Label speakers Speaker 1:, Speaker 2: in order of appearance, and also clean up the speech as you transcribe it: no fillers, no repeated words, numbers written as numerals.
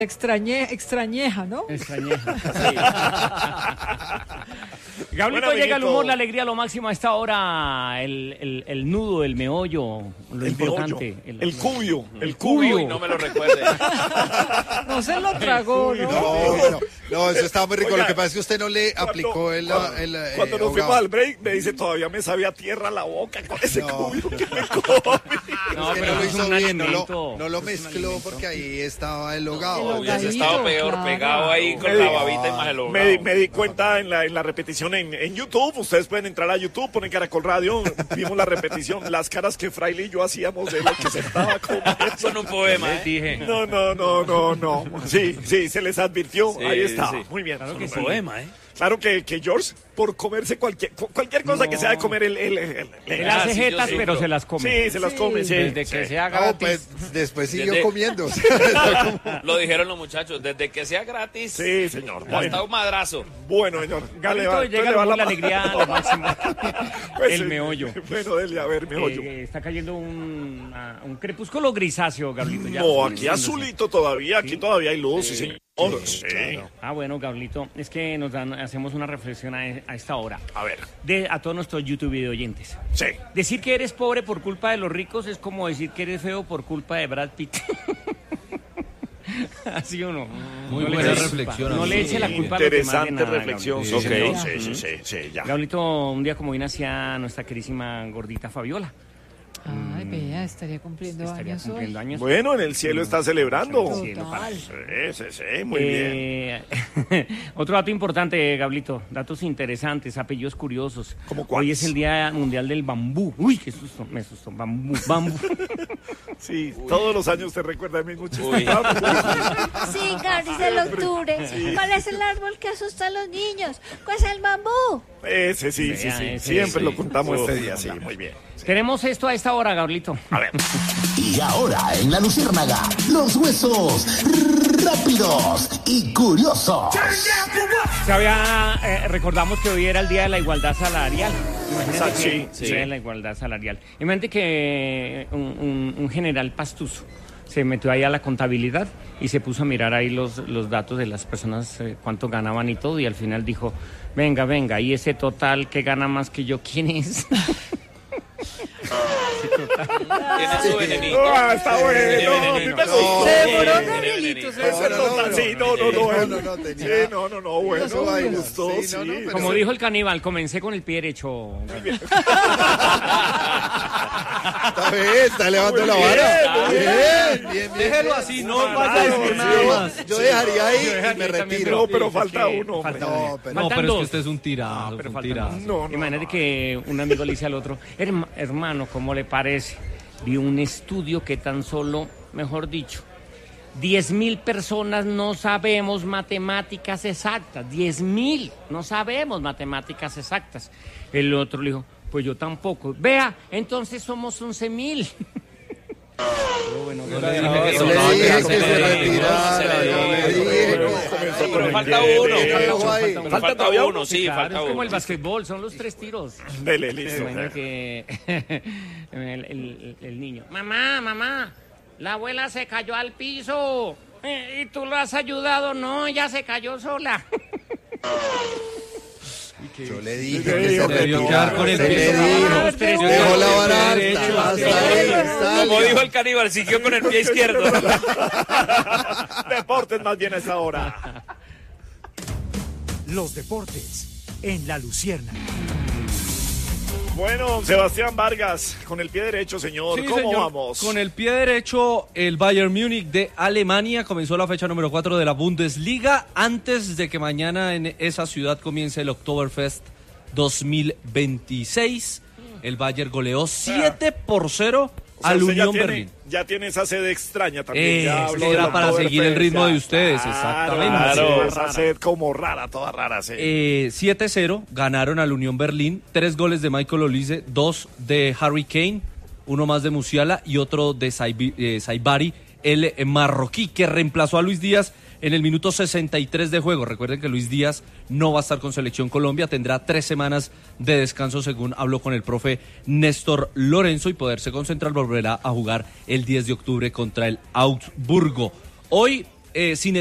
Speaker 1: Extrañeja, ¿no?
Speaker 2: Extrañeja. Sí. Gablito, bueno, llega el humor, la alegría, lo máximo a esta hora, el nudo, el meollo, lo importante.
Speaker 3: El cubio.
Speaker 4: Uy, no me lo recuerde.
Speaker 1: No se lo tragó, ¿no?
Speaker 5: No, eso estaba muy rico. Oiga, lo que pasa es que usted no le aplicó el
Speaker 3: cuando nos fuimos al break, me dice, todavía me sabía tierra la boca con ese cubio que me comí.
Speaker 5: No, pero lo hizo bien, no lo mezcló porque ahí estaba el hogado.
Speaker 4: Hubiese estado peor, claro, pegado ahí con la babita y más el hogado.
Speaker 3: Me di cuenta en la repetición en YouTube. Ustedes pueden entrar a YouTube, ponen Caracol Radio, vimos la repetición, las caras que Fraile y yo hacíamos de lo que se estaba comiendo.
Speaker 4: Son un poema,
Speaker 3: dije. No. Sí, se les advirtió. Sí, ahí está. Sí. Muy bien.
Speaker 4: Claro que es un poema,
Speaker 3: Claro que George, por comerse cualquier cosa que sea de comer, él
Speaker 2: hace jetas, pero se las come.
Speaker 3: Sí, se las come, sí.
Speaker 4: Desde que sea gratis.
Speaker 5: Pues después siguió comiendo.
Speaker 4: Lo dijeron los muchachos, desde que sea gratis.
Speaker 3: Sí, señor.
Speaker 4: Hasta un madrazo.
Speaker 3: Bueno, señor.
Speaker 2: Llega la alegría, lo máximo. Pues, el meollo.
Speaker 3: Bueno, dele, a ver, meollo.
Speaker 2: Está cayendo un crepúsculo grisáceo, Gablito.
Speaker 3: No, aquí azulito todavía, aquí todavía hay luz, sí, señor.
Speaker 2: Sí. Ah, bueno, Gablito, es que hacemos una reflexión a esta hora.
Speaker 3: A ver.
Speaker 2: A todos nuestros YouTube video oyentes.
Speaker 3: Sí.
Speaker 2: Decir que eres pobre por culpa de los ricos es como decir que eres feo por culpa de Brad Pitt. Así o no.
Speaker 6: Muy buena reflexión.
Speaker 2: No le eche la culpa a los demás de nada.
Speaker 3: Interesante reflexión. Sí, ya.
Speaker 2: Gablito, un día como vino hacia nuestra queridísima gordita Fabiola.
Speaker 1: Ay, vea, estaría cumpliendo años.
Speaker 3: Bueno, en el cielo está celebrando.
Speaker 1: Sí,
Speaker 3: muy bien.
Speaker 2: Otro dato importante, Gablito, datos interesantes, apellidos curiosos.
Speaker 3: ¿Cómo cuáles?
Speaker 2: Hoy es el Día Mundial del Bambú. Uy, qué susto, me asustó. Bambú.
Speaker 3: Sí, todos los años te recuerda a mí mucho.
Speaker 7: Sí, Gabri, es el octubre. Sí. ¿Cuál es el árbol que asusta a los niños? ¿Cuál es el bambú?
Speaker 3: Ese sí. Siempre lo contamos este día, sí, muy bien.
Speaker 2: Tenemos esto a esta hora, Gablito.
Speaker 3: A ver.
Speaker 8: Y ahora en La Luciérnaga, los huesos rápidos y curiosos.
Speaker 2: Recordamos que hoy era el Día de la Igualdad Salarial.
Speaker 3: Imagínate
Speaker 2: sí. Día de la Igualdad Salarial. Imagínate que un general pastuso se metió ahí a la contabilidad y se puso a mirar ahí los datos de las personas, cuánto ganaban y todo, y al final dijo, venga, y ese total que gana más que yo, ¿quién es?
Speaker 4: Tiene su venenito.
Speaker 3: Está bueno.
Speaker 1: Se demoró, Gabrielito.
Speaker 3: No, bueno, me gustó.
Speaker 2: Como dijo el caníbal, comencé con el pie derecho.
Speaker 5: Está levantando la vara. Bien.
Speaker 6: Déjelo así, no vaya a decir nada más.
Speaker 5: Yo dejaría ahí y me retiro.
Speaker 3: No, pero falta uno.
Speaker 6: No, pero es que usted es un tirado.
Speaker 2: Imagínate que un amigo le dice al otro, hermano, ¿cómo le parece? Vi un estudio que tan solo, mejor dicho, 10,000 personas no sabemos matemáticas exactas. 10,000 no sabemos matemáticas exactas. El otro le dijo, pues yo tampoco. Vea, entonces somos 11,000.
Speaker 4: Pero falta uno. Falta todavía uno, sí, falta uno.
Speaker 2: Es como el básquetbol, son los 3 tiros.
Speaker 3: Dele, listo.
Speaker 2: El niño, mamá, la abuela se cayó al piso. ¿Y tú lo has ayudado? No, ella se cayó sola.
Speaker 5: Yo le dije que se
Speaker 6: debió quedar con el pie.
Speaker 5: Dejó la vara alta.
Speaker 4: Como dijo el caníbal, siguió con el pie izquierdo.
Speaker 3: Deportes más bien a esa hora.
Speaker 9: Los deportes en La Luciérnaga.
Speaker 3: Bueno, Sebastián Vargas, con el pie derecho, señor.
Speaker 6: Sí,
Speaker 3: ¿Cómo
Speaker 6: señor.
Speaker 3: vamos?
Speaker 6: Con el pie derecho, el Bayern Múnich de Alemania comenzó la fecha número 4 de la Bundesliga antes de que mañana en esa ciudad comience el Oktoberfest 2026. El Bayern goleó 7-0 al Unión Berlín.
Speaker 3: Ya tiene esa sede extraña también.
Speaker 6: Era para seguir el ritmo de ustedes, exactamente.
Speaker 3: Claro, esa sede como rara, toda rara. Sí.
Speaker 6: 7-0 ganaron al Unión Berlín. 3 goles de Michael Olise, 2 de Harry Kane, uno más de Musiala y otro de Saibari, el marroquí, que reemplazó a Luis Díaz en el minuto 63 de juego. Recuerden que Luis Díaz no va a estar con Selección Colombia, tendrá 3 semanas de descanso según habló con el profe Néstor Lorenzo, y poderse concentrar volverá a jugar el 10 de octubre contra el Augsburgo. Hoy sin